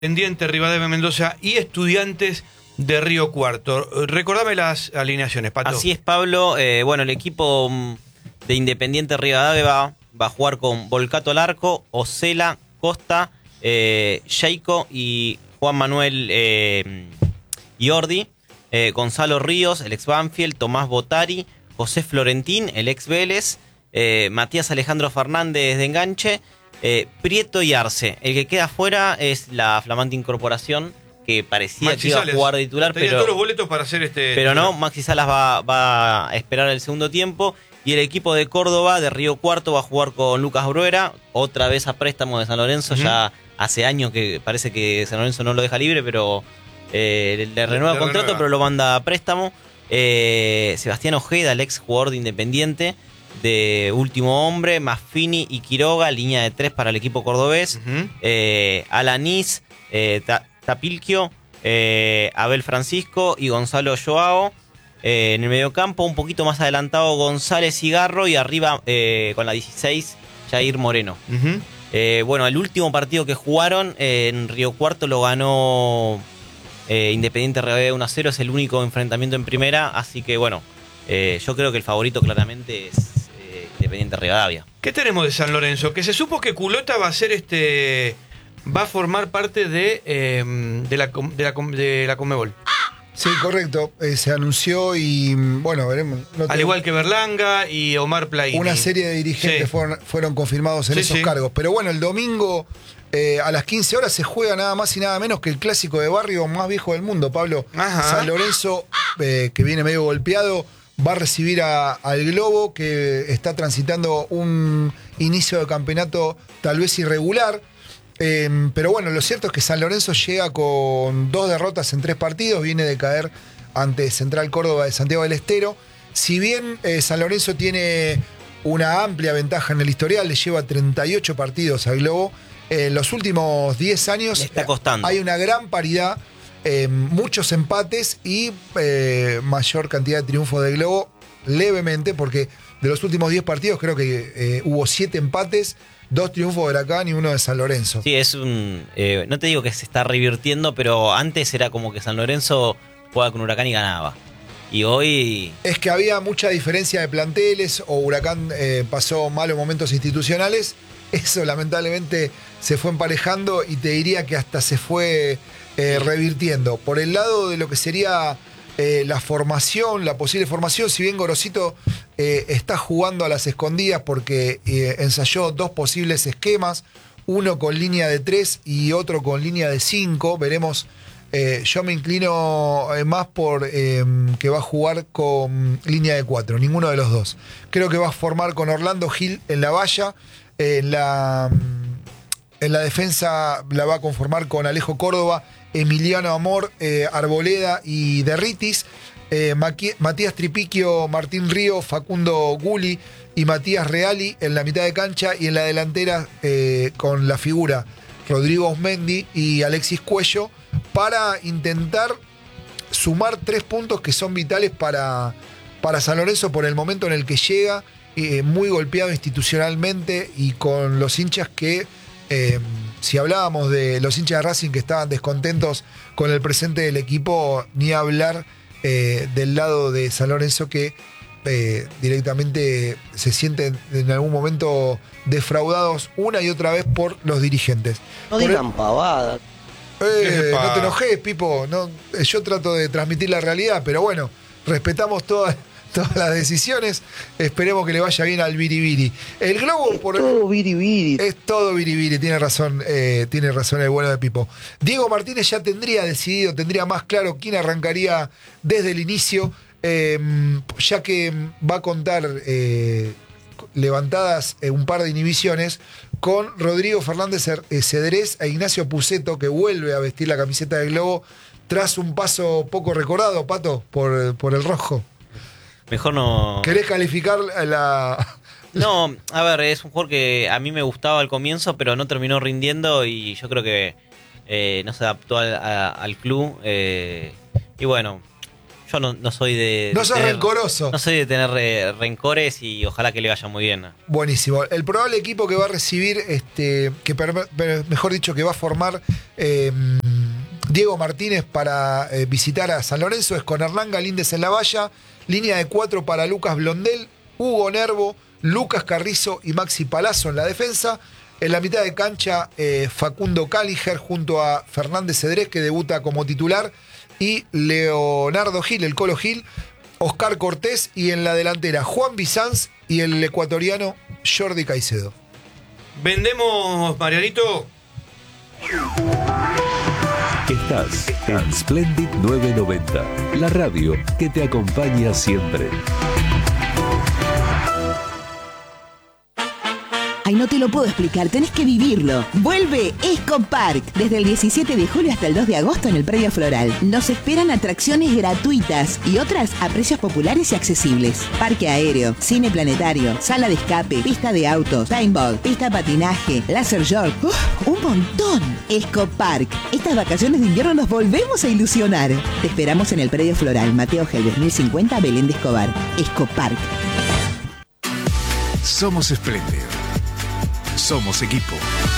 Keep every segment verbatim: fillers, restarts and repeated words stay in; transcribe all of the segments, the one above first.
Independiente Rivadavia Mendoza y Estudiantes de Río Cuarto. Recordame las alineaciones, Pato. Así es, Pablo. Eh, bueno, el equipo de Independiente Rivadavia va, va a jugar con Volcato al arco, Osela, Costa, eh, Jaiko y Juan Manuel eh, Iordi, eh, Gonzalo Ríos, el ex Banfield, Tomás Botari, José Florentín, el ex Vélez, eh, Matías Alejandro Fernández de enganche, eh, Prieto y Arce. El que queda afuera es la flamante incorporación que parecía Maxi que iba Sales, a jugar de titular, tenía pero todos los boletos para hacer este. pero no, Maxi Salas va, va a esperar el segundo tiempo. Y el equipo de Córdoba, de Río Cuarto, va a jugar con Lucas Bruera, otra vez a préstamo de San Lorenzo. Uh-huh. Ya hace años que parece que San Lorenzo no lo deja libre, pero eh, le renueva el contrato, renueva. Pero lo manda a préstamo. Eh, Sebastián Ojeda, el ex jugador de Independiente, de Último Hombre, Maffini y Quiroga, línea de tres para el equipo cordobés. Uh-huh. eh, Alanis, eh, Ta- Tapilquio, eh, Abel Francisco y Gonzalo Joao. Eh, en el mediocampo, un poquito más adelantado, González Cigarro, y arriba eh, con la dieciséis, Jair Moreno. Uh-huh. eh, bueno, el último partido que jugaron eh, en Río Cuarto lo ganó eh, Independiente Rivadavia uno a cero, es el único enfrentamiento en primera, así que bueno, eh, yo creo que el favorito claramente es eh, Independiente Rivadavia. ¿Qué tenemos de San Lorenzo? Que se supo que Culota va a ser este, va a formar parte de, eh, de la de la, de la Conmebol. Sí, correcto. Eh, se anunció y, bueno, veremos. No Al tengo... igual que Berlanga y Omar Plaini. Una serie de dirigentes sí. fueron, fueron confirmados en sí, esos sí. cargos. Pero bueno, el domingo eh, a las quince horas se juega nada más y nada menos que el clásico de barrio más viejo del mundo, Pablo. Ajá. San Lorenzo, eh, que viene medio golpeado, va a recibir a, al Globo, que está transitando un inicio de campeonato tal vez irregular. Eh, pero bueno, lo cierto es que San Lorenzo llega con dos derrotas en tres partidos, viene de caer ante Central Córdoba de Santiago del Estero. Si bien eh, San Lorenzo tiene una amplia ventaja en el historial, le lleva treinta y ocho partidos al Globo, eh, en los últimos diez años le está costando. Hay una gran paridad, eh, muchos empates y eh, mayor cantidad de triunfos del Globo, levemente, porque de los últimos diez partidos creo que eh, hubo siete empates, dos triunfos de Huracán y uno de San Lorenzo. Sí, es un... Eh, no te digo que se está revirtiendo, pero antes era como que San Lorenzo jugaba con Huracán y ganaba. Y hoy... Es que había mucha diferencia de planteles, o Huracán eh, pasó malos momentos institucionales. Eso lamentablemente se fue emparejando y te diría que hasta se fue eh, revirtiendo. Por el lado de lo que sería... Eh, la formación, la posible formación, si bien Gorosito eh, está jugando a las escondidas porque eh, ensayó dos posibles esquemas, uno con línea de tres y otro con línea de cinco, veremos, eh, yo me inclino eh, más por eh, que va a jugar con línea de cuatro, ninguno de los dos. Creo que va a formar con Orlando Gil en la valla, eh, en, la, en la defensa la va a conformar con Alejo Córdoba, Emiliano Amor, eh, Arboleda y Derritis, eh, Maqui- Matías Tripiquio, Martín Río, Facundo Guli y Matías Reali en la mitad de cancha, y en la delantera eh, con la figura Rodrigo Osmendi y Alexis Cuello, para intentar sumar tres puntos que son vitales para, para San Lorenzo por el momento en el que llega, eh, muy golpeado institucionalmente y con los hinchas que... Eh, si hablábamos de los hinchas de Racing que estaban descontentos con el presente del equipo, ni hablar eh, del lado de San Lorenzo, que eh, directamente se sienten en algún momento defraudados una y otra vez por los dirigentes. No por digan el... pavada. Eh, no te enojes, Pipo. No, yo trato de transmitir la realidad, pero bueno, respetamos todas... todas las decisiones, esperemos que le vaya bien al biribiri. El Globo... Es por todo biribiri. Es todo biribiri, tiene razón, eh, tiene razón el bueno de Pipo. Diego Martínez ya tendría decidido, tendría más claro quién arrancaría desde el inicio, eh, ya que va a contar eh, levantadas eh, un par de inhibiciones con Rodrigo Fernández Cedrés e Ignacio Puceto, que vuelve a vestir la camiseta del Globo tras un paso poco recordado, Pato, por, por el rojo. Mejor no... ¿Querés calificar la...? No, a ver, es un jugador que a mí me gustaba al comienzo, pero no terminó rindiendo y yo creo que eh, no se adaptó al, a, al club. Eh, y bueno, Yo no, no soy de... No de sos tener- rencoroso. No soy de tener eh, rencores y ojalá que le vaya muy bien. Buenísimo. El probable equipo que va a recibir, este, que per- per- mejor dicho, que va a formar eh, Diego Martínez para eh, visitar a San Lorenzo es con Hernán Galíndez en la valla, línea de cuatro para Lucas Blondel, Hugo Nervo, Lucas Carrizo y Maxi Palazzo en la defensa. En la mitad de cancha, eh, Facundo Cáliger junto a Fernández Cedrés, que debuta como titular, y Leonardo Gil, el Colo Gil, Oscar Cortés, y en la delantera Juan Bizanz y el ecuatoriano Jordi Caicedo. Vendemos, Marianito. Estás en Splendid novecientos noventa, la radio que te acompaña siempre. Ay, no te lo puedo explicar, tenés que vivirlo. Vuelve Escopark. Desde el diecisiete de julio hasta el dos de agosto en el Predio Floral. Nos esperan atracciones gratuitas y otras a precios populares y accesibles. Parque aéreo, cine planetario, sala de escape, pista de autos, paintball, pista de patinaje, laser york. ¡Uf! ¡Un montón! Escopark. Estas vacaciones de invierno nos volvemos a ilusionar. Te esperamos en el Predio Floral, Mateo Helves, mil cincuenta, Belén de Escobar. Escopark. Somos espléndidos. Somos equipo.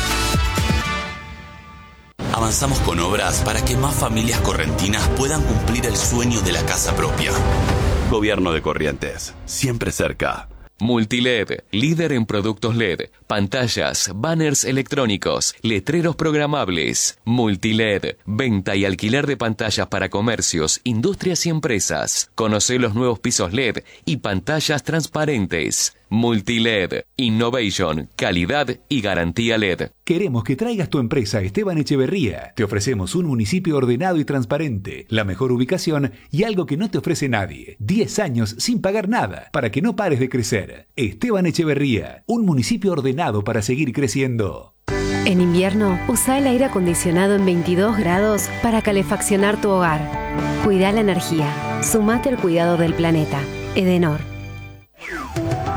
Avanzamos con obras para que más familias correntinas puedan cumplir el sueño de la casa propia. Gobierno de Corrientes, siempre cerca. Multiled, líder en productos L E D, pantallas, banners electrónicos, letreros programables. Multiled, venta y alquiler de pantallas para comercios, industrias y empresas. Conoce los nuevos pisos L E D y pantallas transparentes. Multiled, innovation, calidad y garantía L E D. Queremos que traigas tu empresa a Esteban Echeverría. Te ofrecemos un municipio ordenado y transparente, la mejor ubicación y algo que no te ofrece nadie. diez años sin pagar nada para que no pares de crecer. Esteban Echeverría, un municipio ordenado para seguir creciendo. En invierno, usa el aire acondicionado en veintidós grados para calefaccionar tu hogar. Cuida la energía. Sumate al cuidado del planeta. Edenor.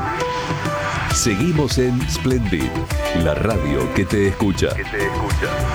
Seguimos en Splendid, la radio que te escucha. Que te escucha.